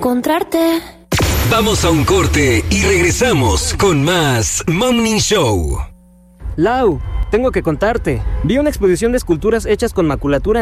encontrarte. Vamos a un corte y regresamos con más Morning Show. Lau, tengo que contarte. Vi una exposición de esculturas hechas con maculatura